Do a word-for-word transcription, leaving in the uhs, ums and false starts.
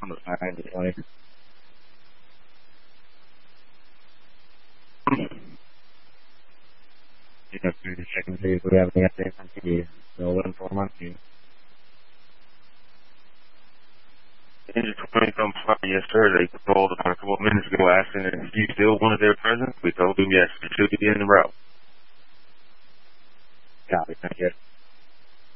on the side. Like, you know, through the check and see if we have any updates on T V. So we'll inform on you. Ninja twenty come fly, yes sir. They called about a couple of minutes ago asking if you still wanted their presence. We told them yes, we should be in the route. Copy, thank you.